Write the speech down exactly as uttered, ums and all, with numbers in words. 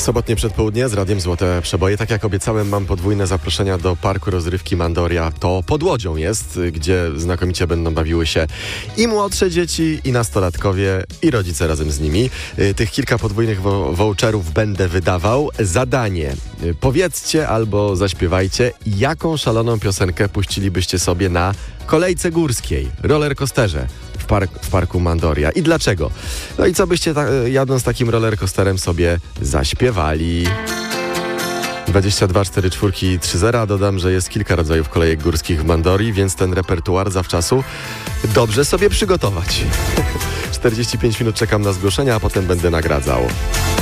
Sobotnie przedpołudnie z Radiem Złote Przeboje. Tak jak obiecałem, mam podwójne zaproszenia do Parku Rozrywki Mandoria. To pod Łodzią jest, gdzie znakomicie będą bawiły się i młodsze dzieci, i nastolatkowie, i rodzice razem z nimi. Tych kilka podwójnych wo- voucherów będę wydawał. Zadanie: powiedzcie albo zaśpiewajcie, jaką szaloną piosenkę puścilibyście sobie na kolejce górskiej, rollercoasterze w, park, w Parku Mandoria. I dlaczego? No i co byście ta, jadąc takim rollercoasterem sobie zaśpiewali? dwadzieścia dwa czterdzieści cztery trzydzieści. Dodam, że jest kilka rodzajów kolejek górskich w Mandorii, więc ten repertuar zawczasu dobrze sobie przygotować. czterdzieści pięć minut czekam na zgłoszenia, a potem będę nagradzał.